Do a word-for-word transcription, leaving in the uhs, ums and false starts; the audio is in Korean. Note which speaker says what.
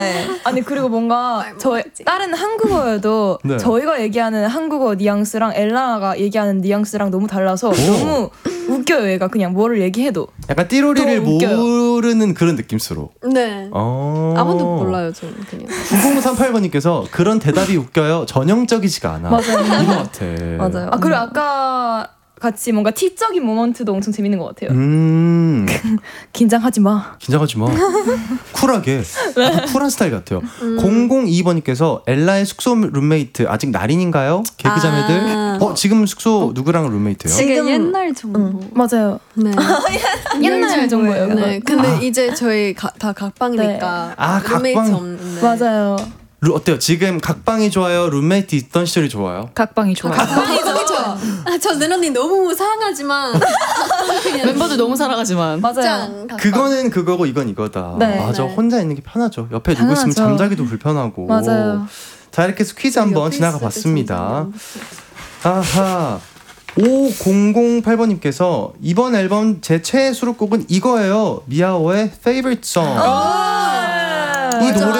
Speaker 1: 네. 아니 그리고 뭔가 저희 다른 한국어여도 네. 저희가 얘기하는 한국어 뉘앙스랑 엘라가 얘기하는 뉘앙스랑 너무 달라서 오. 너무 웃겨요. 얘가 그냥 뭐를 얘기해도
Speaker 2: 약간 띠로리를 모르는 그런 느낌으로.
Speaker 3: 네. 어. 아무도 몰라요 저는 그냥.
Speaker 2: 구공삼팔 번님께서 그런 대답이 웃겨요. 전형적이지가 않아.
Speaker 1: 맞아요.
Speaker 2: 이거 같아.
Speaker 1: 맞아요. 아 그리고 아까 같이 뭔가 티적인 모먼트도 엄청 재밌는 것 같아요.
Speaker 2: 음.
Speaker 1: 긴장하지 마.
Speaker 2: 긴장하지 마. 쿨하게. 네. 쿨한 스타일 같아요. 음. 공공이 번님께서 엘라의 숙소 룸메이트 아직 날인인가요? 개그자매들. 아. 어 지금 숙소 어? 누구랑 룸메이트예요?
Speaker 3: 지금 옛날 정보.
Speaker 1: 응. 맞아요.
Speaker 3: 네.
Speaker 1: 옛날 정보예요.
Speaker 3: 네. 근데 아. 이제 저희 가, 다 각방이니까
Speaker 2: 네. 아,
Speaker 3: 룸메이트
Speaker 2: 각방.
Speaker 3: 없는데.
Speaker 1: 맞아요.
Speaker 2: 루, 어때요? 지금 각방이 좋아요? 룸메이트 있던 시절이 좋아요?
Speaker 1: 각방이 좋아요.
Speaker 3: 아, 각방이 너무 좋아. 아, 저 늘 언니 너무 사랑하지만
Speaker 4: 멤버들 너무 사랑하지만
Speaker 1: 맞아요.
Speaker 2: 그거는 그거고 이건 이거다.
Speaker 1: 네.
Speaker 2: 맞아.
Speaker 3: 네.
Speaker 2: 혼자 있는 게 편하죠. 옆에 누구
Speaker 1: 당연하죠.
Speaker 2: 있으면 잠자기도 불편하고.
Speaker 1: 맞아요.
Speaker 2: 자 이렇게 해서 퀴즈 한번 지나가 봤습니다. 아하. 오공공팔 번님께서 이번 앨범 제 최애 수록곡은 이거예요. 미아오의 Favorite Song. 이 노래